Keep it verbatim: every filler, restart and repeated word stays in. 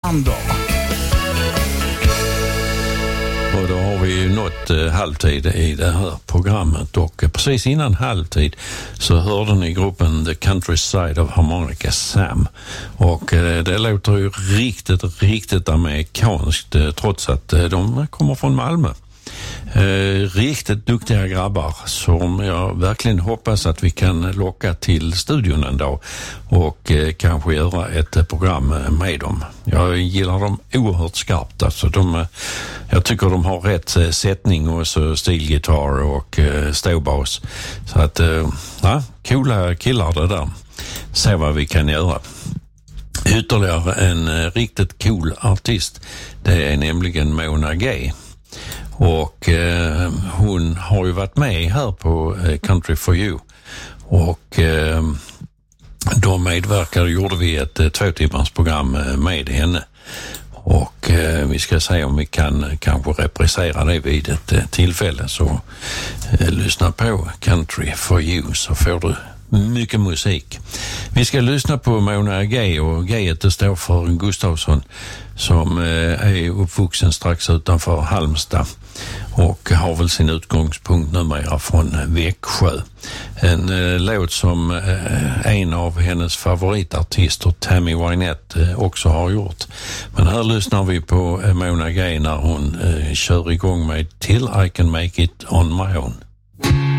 Andor. Och då har vi ju nått eh, halvtid i det här programmet, och eh, precis innan halvtid så hörde ni gruppen The Countryside of Harmonica Sam, och eh, det låter ju riktigt, riktigt amerikanskt eh, trots att eh, de kommer från Malmö. Eh, riktigt duktiga grabbar som jag verkligen hoppas att vi kan locka till studion en dag och eh, kanske göra ett eh, program med dem. Jag gillar dem oerhört skarpt. Alltså de, eh, jag tycker de har rätt eh, sättning och så stilgitarr och eh, ståbas. Så att, eh, ja, coola killar det där. Se vad vi kan göra. Ytterligare en eh, riktigt cool artist, det är nämligen Mona Gay. Och eh, hon har ju varit med här på eh, Country for You, och eh, då medverkade gjorde vi ett eh, två timmars program eh, med henne, och eh, vi ska se om vi kan kanske reprisera det vid ett eh, tillfälle, så eh, lyssna på Country for You så får du mycket musik. Vi ska lyssna på Mona Gay, och Gayet det står för Gustafsson, som eh, är uppvuxen strax utanför Halmstad och har väl sin utgångspunkt numera från Växjö. En eh, låt som eh, en av hennes favoritartister, Tammy Wynette, eh, också har gjort. Men här lyssnar vi på eh, Mona Gay när hon eh, kör igång med Till I Can Make It On My Own.